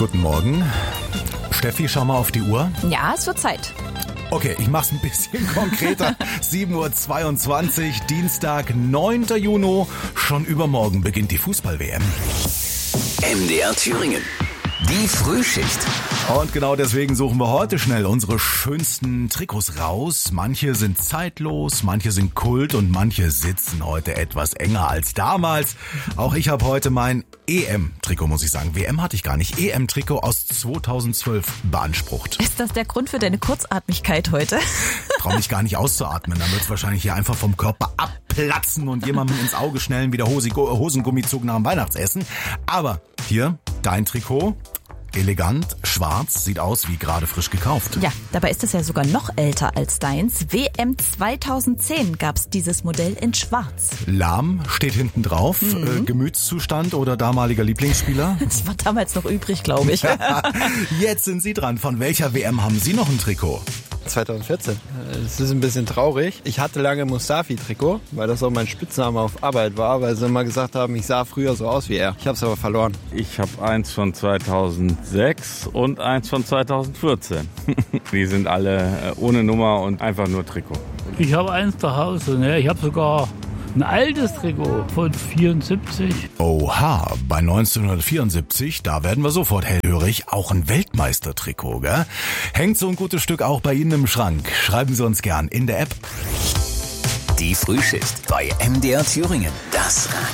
Guten Morgen. Steffi, schau mal auf die Uhr. Ja, es wird Zeit. Okay, ich mach's ein bisschen konkreter. 7:22 Uhr, Dienstag, 9. Juni. Schon übermorgen beginnt die Fußball-WM. MDR Thüringen. Die Frühschicht. Und genau deswegen suchen wir heute schnell unsere schönsten Trikots raus. Manche sind zeitlos, manche sind Kult und manche sitzen heute etwas enger als damals. Auch ich habe heute mein EM-Trikot, muss ich sagen. WM hatte ich gar nicht. EM-Trikot aus 2012 beansprucht. Ist das der Grund für deine Kurzatmigkeit heute? Trau mich gar nicht auszuatmen. Dann wird's wahrscheinlich hier einfach vom Körper abplatzen und jemandem ins Auge schnellen wie der Hosengummizug nach dem Weihnachtsessen. Aber hier, dein Trikot. Elegant, schwarz, sieht aus wie gerade frisch gekauft. Ja, dabei ist es ja sogar noch älter als deins. WM 2010 gab's dieses Modell in schwarz. Lahm steht hinten drauf. Gemütszustand oder damaliger Lieblingsspieler? Das war damals noch übrig, glaube ich. Jetzt sind Sie dran. Von welcher WM haben Sie noch ein Trikot? 2014. Es ist ein bisschen traurig. Ich hatte lange Mustafi-Trikot, weil das auch mein Spitzname auf Arbeit war, weil sie immer gesagt haben, ich sah früher so aus wie er. Ich habe es aber verloren. Ich habe eins von 2006 und eins von 2014. Die sind alle ohne Nummer und einfach nur Trikot. Ich habe eins zu Hause. Ne? Ich habe sogar ein altes Trikot von 74. Oha, bei 1974, da werden wir sofort hellhörig. Auch ein Weltmeistertrikot, gell? Hängt so ein gutes Stück auch bei Ihnen im Schrank? Schreiben Sie uns gern in der App. Die Frühschicht bei MDR Thüringen. Das Radio.